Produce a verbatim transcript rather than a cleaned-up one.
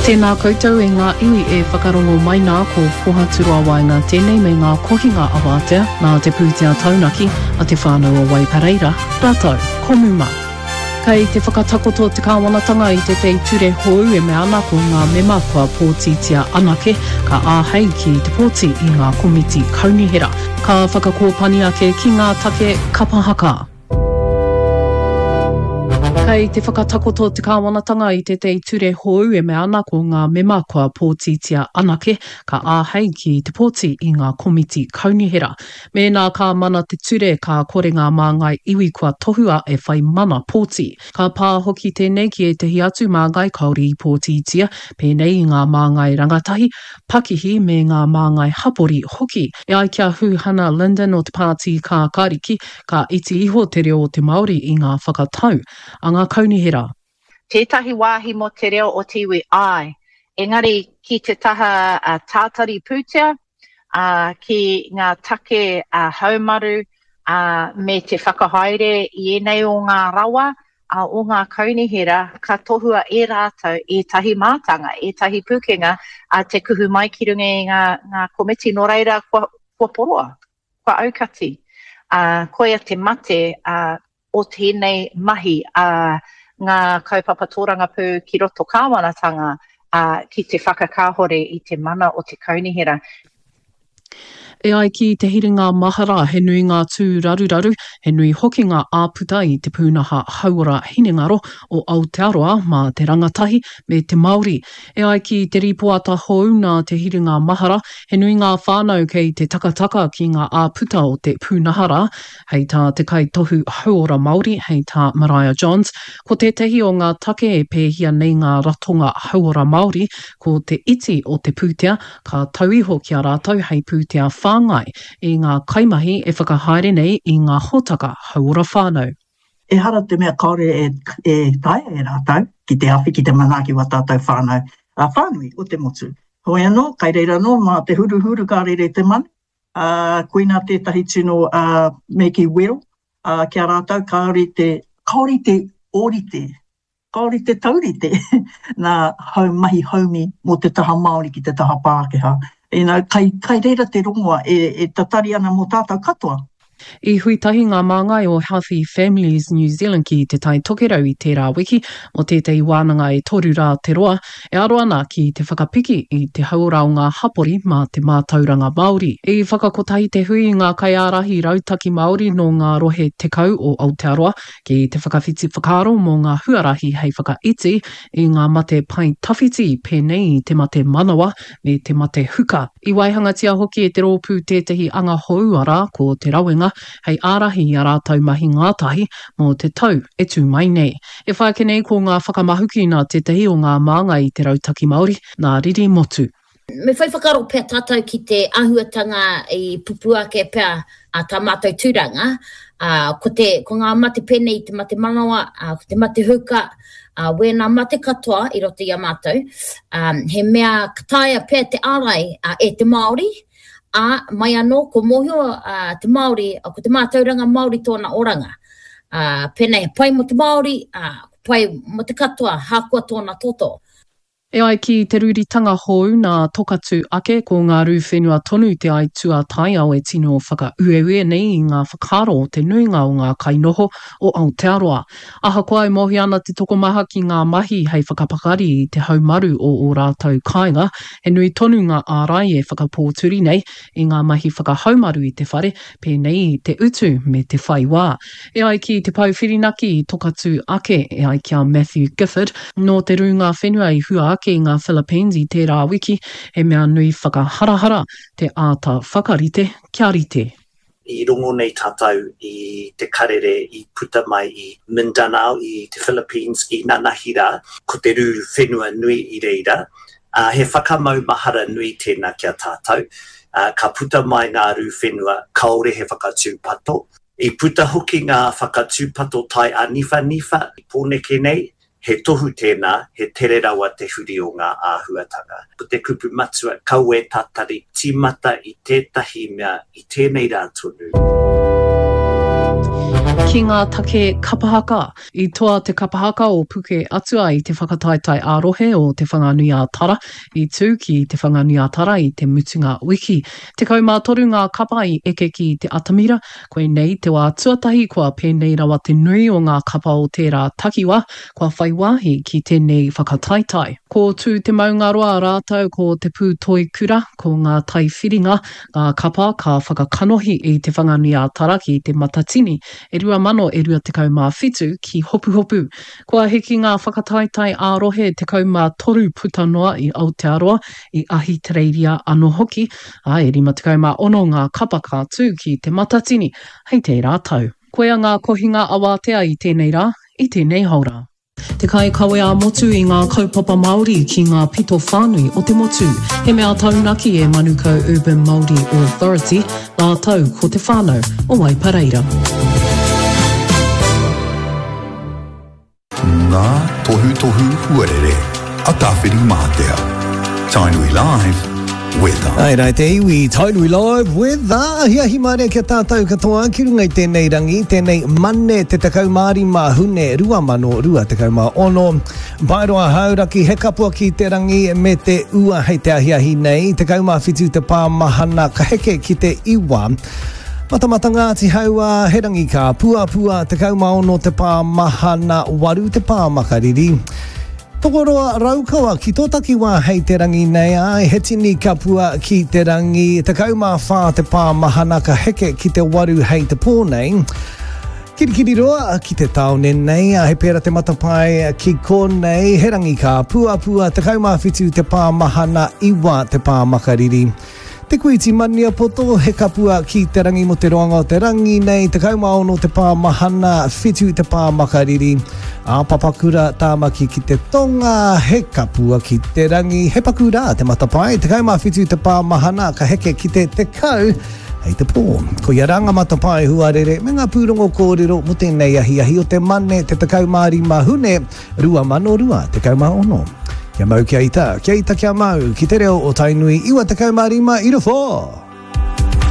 Tēnā koutou e ngā iwi e whakarongo mai nā ko pohaturua wainga tēnei me ngā kohinga awatea nā te pūtea taunaki a te whānau o Waipareira. Rātou, komuma. Kei te whakatakoto te kāwanatanga i te te ture hou e me ana ko ngā mema kua pōtitia anake ka āhei ki te pōti i ngā komiti kaunihera. Ka whakakōpani ake ki ngā take kapahaka. Kei te whakatakoto te kāwanatanga i te te ture hou e me ana ko ngā mema kua pōtitia anake ka āhei ki te pōti i ngā komiti kaunihera. Me nā ka mana te ture ka kore ngā māngai iwi kua tohua e whai mana pōti. Ka pā hoki tēnei ki e te hiatu māngai kauri i pōtitia, pēnei i ngā māngai rangatahi, pakihi me ngā māngai hapori hoki. E ai kia hūhana Lyndon o te pāti ka kariki ka iti iho te reo o te Māori i ngā whakatau. A ngā kaunihera. Tētahi wāhi mo te reo o te iwi ai. Engari ki te taha uh, tātari pūtea, uh, ki ngā take uh, haumaru uh, me te whakahaere i enei o ngā rawa, uh, o ngā kaunihera, ka tohua e rātou e tahi mātanga, e tahi pūkenga, uh, te kuhu mai ki runga i ngā, ngā komiti no reira kua, kua poroa, kua aukati. Uh, koia te mate, uh, o tēnei mahi a uh, ngā kaupapa pū ki roto kāwanatanga uh, ki te whakakāhore i te mana o te kaunihera. E ai ki te hiringa mahara, he nui ngā tū raruraru, he nui hoki ngā āputa i te pūnaha hauora hinengaro o Aotearoa mā te rangatahi me te Māori. E ai ki te ripoata hou nā te hiringa mahara, he nui ngā whānau kei te takataka ki ngā āputa o te pūnahara, hei tā te kai tohu hauora Māori, hei tā Mariah Johns. Ko te tehi o ngā take e pēhia nei ngā ratonga hauora Māori, ko te iti o te pūtea, ka tauiho ki a rātou hei pūtea whāngai i ngā kaimahi e whakahaere nei i ngā hōtaka hauora whānau. E hara te mea kaore e, e taia e rātou, ki te awhi ki te manaaki wa tātou whānau. A whānui o te motu. Hoi anō, kai reira anō, mā te huru huru ka rere te mani. Uh, koina tētahi tino uh, me ki wero, uh, ki a rātou, kaori te, kaori te orite, kaori te taurite, nā hau mahi haumi mo te taha Māori ki te taha Pākehā. E nā, kai, kai reira te rongoa e, e tatari ana mō tātou katoa. I huitahi ngā māngai o Healthy Families New Zealand ki te tai tokerau i tērā wiki, o tētei wānanga e toru rā te roa, e aro ana ki te whakapiki i te haura o ngā hapori mā te mātauranga Māori. I whakakotahi te hui ngā kaiārahi rautaki Māori no ngā rohe tekau o Aotearoa, ki te whakawhiti whakaaro mō ngā huarahi hei whakaiti i ngā mate pai tawhiti pēnei i te mate manawa me te mate huka. I waihangatia hoki e te rōpū tētahi anga houara ko te rawenga, hei ārahi a rātou mahi ngātahi mō te tau e tū mai nei. E whaike nei ko ngā whakamahuki nā te tehi o ngā māngai i te rautaki Māori, nā riri motu. Me whai whakaro pēr tātou ki te ahuatanga i pupuake pēr a tā mātou tūranga, uh, ko, te, ko ngā mate pēnei i te mate manawa, uh, ko te mate huka, uh, wēnā mate katoa i roto i a mātou, um, he mea kataia pēr te ārai uh, e te Māori, a mai anō ko mohio uh, te Māori, uh, ko te mātauranga Māori tōna oranga. Uh, pēnei pai mo te Māori, uh, pai mo te katoa, hākua tōna toto. E ai ki te ruritanga hou nā tokatu ake ko ngā rūwhenua tonu te ai tuatai au e tino whakaueue nei i ngā whakaro o te nuinga o ngā kainoho o Aotearoa. Aha koe mohi ana te tokomaha ki ngā mahi hei whakapakari i te haumaru o o rātou kāinga, he nui tonu ngā ārai e whakapōturi nei i ngā mahi whakahaumaru i te whare, pēnei i te utu me te whaiwā. E ai ki te pauwhirinaki i tokatu ake e ai kia Matthew Gifford, no te runga whenua i hua ki ngā Philippines i tērā wiki, he mea nui whakaharahara te āta whakarite kia rite. I rongo nei tātou i te karere i puta mai i Mindanao i te Philippines i Nanahira, ko te rū whenua nui i reira. Uh, he whakamau mahara nui tēnā kia tātou. Uh, ka puta mai ngā rū whenua kaore he whakatūpato. I puta hoki ngā whakatūpato tai a nifa nifa i pōneke nei, he tohu tēnā, he tere rawa te huri o ngā āhuatanga. Ko te kupu matua, kau e tātari, tīmata i tētahi mea i tēnei rā tonu. ki ngā take kapahaka. I toa te kapahaka o puke atua i te whakataitai ārohe o te whanganui a Tara, i tū ki te whanganui a Tara i te mutunga wiki. Te kaumātoru ngā kapa i eke ki te atamira, koe nei te wā tuatahi kua pēnei rawa te nui o ngā kapa o tērā takiwa, kua whaiwahi ki tēnei whakataitai. Ko tū te maungaroa rātau ko te pū toi kura, ko ngā tai whiringa, ngā kapa ka whakakanohi i te whanganui a Tara ki te matatini, e rua mano e rua te kaumā whitu ki hopu hopu. Kua hiki ngā whakataitai ārohe te kaumā toru putanoa i Aotearoa i ahi tereiria anō hoki, a e rima te kaumā ono ngā kapa ka tū ki te matatini, hei te rātau. Koea ngā kohinga awatea i tēnei rā, i tēnei haura. Te kai kawe a motu i ngā kaupapa Māori ki ngā pito whānui o te motu. He mea taunaki e Manukau Urban Māori Authority, nā tau ko te whānau o Waipareira. Ngā tohu tohu huarere, a tāwhiri mātea. Tainui Live, weather. Ai rai te iwi, Tainui Live, weather. Hia hi mare kia tātou katoa, ki runga i tēnei rangi, tēnei mane te tekau Māori mā hune, rua mano, rua tekau mā ono. Bairoa hauraki, he kapua ki te rangi me te ua hei te ahiahi nei, tekau mā whitu te pā mahana, ka heke ki te iwa. Matamata ngāti haua, he rangi ka pua pua, tekau mā ono te pā mahana, waru te pā makariri. Tokoroa raukawa ki tō taki wā hei te rangi nei ai, he tini ka pua ki te rangi, te kaumā whā te pā mahana ka heke ki te waru hei te pō nei. Kirikiri roa ki te taone nei, a he pēra te matapai ki konei, he rangi ka pua pua, te kaumā whitu te pā mahana iwa te pā makariri. Te kuiti mania poto, he kapua ki te rangi mo te roanga o te rangi nei, te kaumā ono te pā mahana, whitu te pā makariri. A papakura tāmaki ki te tonga, he kapua ki te rangi, he pakura te matapai, te kaumā whitu te pā mahana, ka heke ki te te kau, hei te pō. Ko ia ranga matapai huarere, me ngā pūrongo kōrero mo tēnei ahi ahi o te mane, te te kau Māori mahune, rua mano rua, te kau mā ono. Kia mau kia ita, kia ita kia mau, ki te reo o Tainui, iwa te kau Māori ma i rofo.